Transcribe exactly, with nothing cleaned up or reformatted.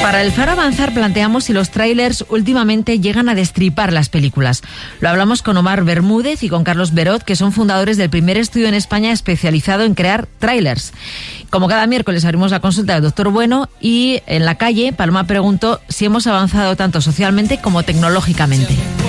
Para el Faro Avanzar planteamos si los tráilers últimamente llegan a destripar las películas. Lo hablamos con Omar Bermúdez y con Carlos Berot, que son fundadores del primer estudio en España especializado en crear tráilers. Como cada miércoles abrimos la consulta del doctor Bueno y en la calle Paloma preguntó si hemos avanzado tanto socialmente como tecnológicamente.